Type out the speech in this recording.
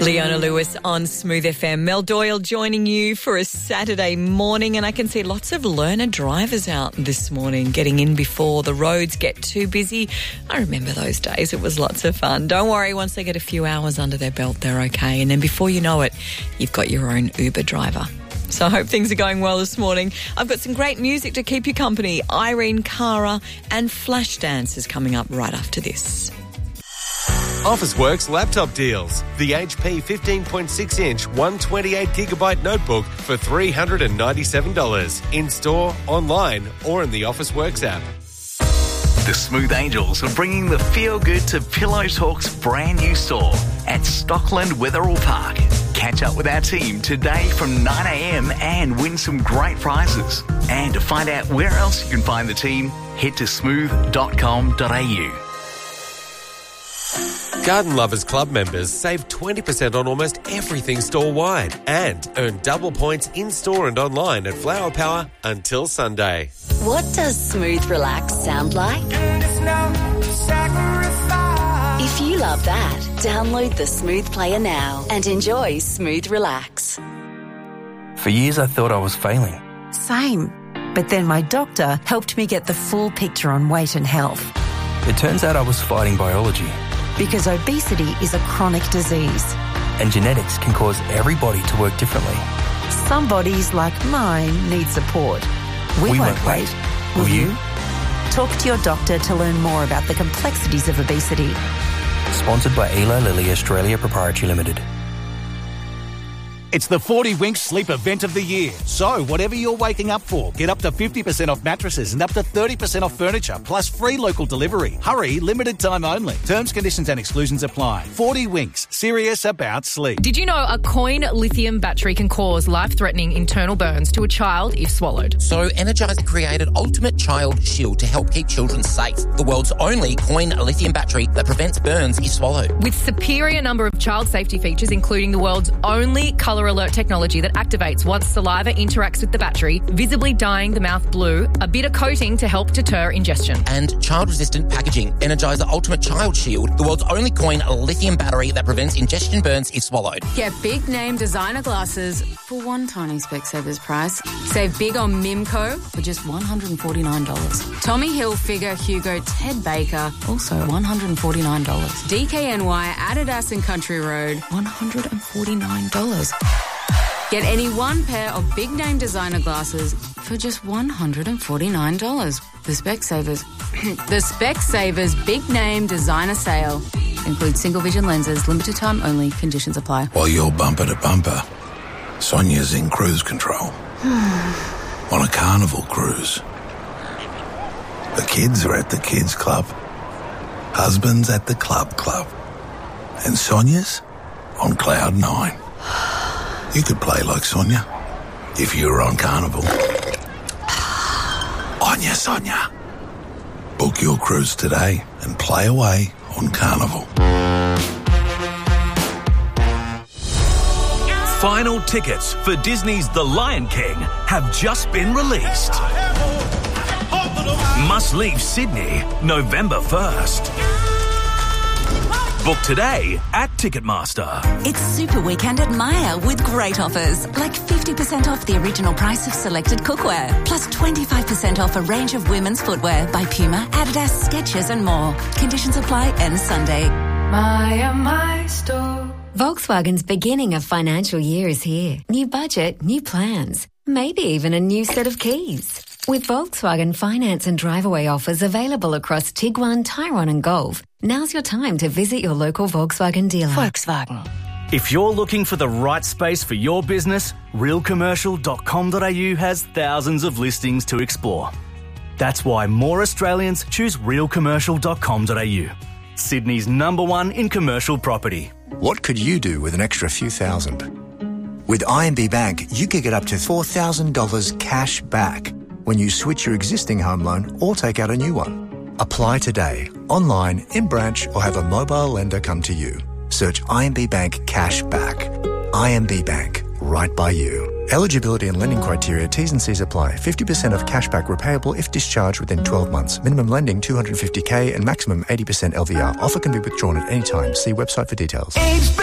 Leona Lewis on Smooth FM. Mel Doyle joining you for a Saturday morning, and I can see lots of learner drivers out this morning getting in before the roads get too busy. I remember those days. It was lots of fun. Don't worry, once they get a few hours under their belt, they're okay. And then before you know it, you've got your own Uber driver. So I hope things are going well this morning. I've got some great music to keep you company. Irene Cara and Flashdance is coming up right after this. Officeworks laptop deals. The HP 15.6-inch 128GB notebook for $397. In-store, online or in the Officeworks app. The Smooth Angels are bringing the feel-good to Pillow Talk's brand new store at Stockland Wetherill Park. Catch up with our team today from 9am and win some great prizes. And to find out where else you can find the team, head to smooth.com.au. Garden Lovers Club members save 20% on almost everything store-wide and earn double points in-store and online at Flower Power until Sunday. What does Smooth Relax sound like? If you love that, download the Smooth Player now and enjoy Smooth Relax. For years I thought I was failing. Same. But then my doctor helped me get the full picture on weight and health. It turns out I was fighting biology. Because obesity is a chronic disease. And genetics can cause every body to work differently. Some bodies, like mine, need support. We won't wait. Will you? Talk to your doctor to learn more about the complexities of obesity. Sponsored by Eli Lilly Australia Proprietary Limited. It's the 40 Winks Sleep Event of the Year. So, whatever you're waking up for, get up to 50% off mattresses and up to 30% off furniture, plus free local delivery. Hurry, limited time only. Terms, conditions and exclusions apply. 40 Winks, serious about sleep. Did you know a coin lithium battery can cause life-threatening internal burns to a child if swallowed? So Energizer created Ultimate Child Shield to help keep children safe. The world's only coin lithium battery that prevents burns if swallowed. With superior number of child safety features, including the world's only colour alert technology that activates once saliva interacts with the battery, visibly dyeing the mouth blue, a bitter coating to help deter ingestion. And child-resistant packaging. Energizer Ultimate Child Shield, the world's only coin lithium battery that prevents ingestion burns if swallowed. Get big name designer glasses for one tiny Specsavers price. Save big on Mimco for just $149. Tommy Hilfiger, Hugo, Ted Baker, also $149. DKNY, Adidas and Country Road, $149. Get any one pair of big name designer glasses for just $149. The Specsavers Big Name Designer Sale includes single vision lenses, limited time only, conditions apply. While you're bumper to bumper, Sonia's in cruise control. On a carnival cruise. The kids are at the kids club. Husband's at the club. And Sonia's on cloud 9. You could play like Sonia if you were on Carnival. On ya, Sonia. Book your cruise today and play away on Carnival. Final tickets for Disney's The Lion King have just been released. Must leave Sydney November 1st. Book today at Ticketmaster. It's Super Weekend at Myer with great offers, like 50% off the original price of selected cookware, plus 25% off a range of women's footwear by Puma, Adidas, Skechers and more. Conditions apply end Sunday. Myer, my store. Volkswagen's beginning of financial year is here. New budget, new plans, maybe even a new set of keys. With Volkswagen finance and drive-away offers available across Tiguan, Tyrone and Golf, now's your time to visit your local Volkswagen dealer. Volkswagen. If you're looking for the right space for your business, realcommercial.com.au has thousands of listings to explore. That's why more Australians choose realcommercial.com.au. Sydney's #1 in commercial property. What could you do with an extra few thousand? With IMB Bank, you could get up to $4,000 cash back when you switch your existing home loan or take out a new one. Apply today, online, in branch, or have a mobile lender come to you. Search IMB Bank Cash Back. IMB Bank, right by you. Eligibility and lending criteria, T's and C's apply. 50% of cashback repayable if discharged within 12 months. Minimum lending $250K and maximum 80% LVR. Offer can be withdrawn at any time. See website for details.